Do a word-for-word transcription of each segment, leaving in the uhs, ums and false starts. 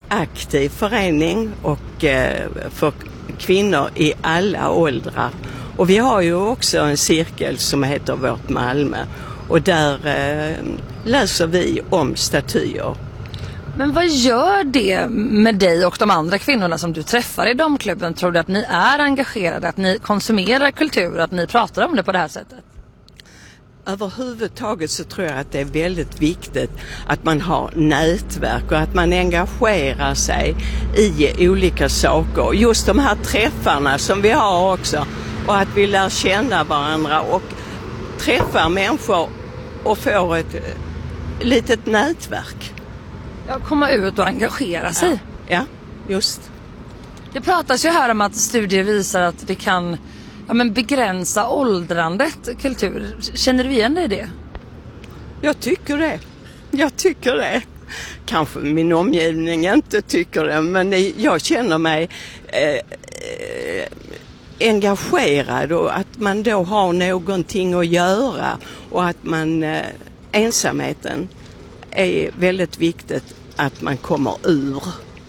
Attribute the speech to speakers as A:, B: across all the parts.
A: aktiv förening och eh, för kvinnor i alla åldrar. Och vi har ju också en cirkel som heter Vårt Malmö. Och där eh, läser vi om statyer.
B: Men vad gör det med dig och de andra kvinnorna som du träffar i damklubben? Tror du att ni är engagerade, att ni konsumerar kultur, att ni pratar om det på det här sättet?
A: Överhuvudtaget så tror jag att det är väldigt viktigt att man har nätverk och att man engagerar sig i olika saker. Just de här träffarna som vi har också, och att vi lär känna varandra och träffar människor och får ett litet nätverk.
B: Ja, komma ut och engagera sig.
A: Ja, ja, just.
B: Det pratas ju här om att studier visar att det kan ja, men begränsa åldrandet kultur. Känner du igen dig i det?
A: Jag tycker det. Jag tycker det. Kanske min omgivning inte tycker det, men jag känner mig eh, eh, engagerad och att man då har någonting att göra och att man eh, ensamheten är väldigt viktigt att man kommer ur.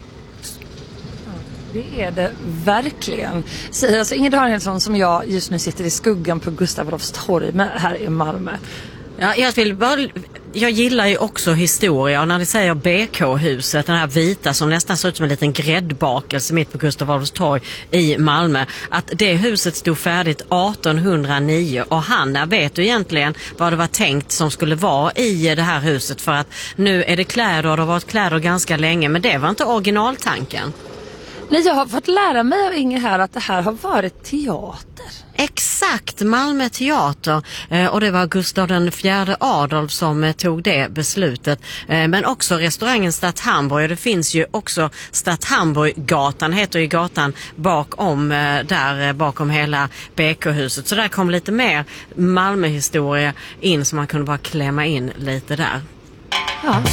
B: Det är det verkligen. Säger alltså Inger Danielsson som jag just nu sitter i skuggan på Gustav Adolfs torg med här i Malmö.
C: Ja, jag, vill bara, jag gillar ju också historia och när ni säger B K-huset, den här vita som nästan ser ut som en liten gräddbakelse mitt på Gustav Adolfs torg i Malmö, att det huset stod färdigt arton hundra nio och Hanna, vet du egentligen vad det var tänkt som skulle vara i det här huset? För att nu är det kläder och det har varit kläder ganska länge, men det var inte originaltanken.
B: Nej, jag har fått lära mig av Inger här att det här har varit teater.
C: Exakt, Malmö teater, eh, och det var Gustav den fjärde Adolf som eh, tog det beslutet. Eh, men också restaurangen Stadt Hamburg, och det finns ju också Stadt Hamburg-gatan, heter ju gatan bakom, eh, där eh, bakom hela B K-huset. Så där kom lite mer Malmö-historia in som man kunde bara klämma in lite där.
B: Ja.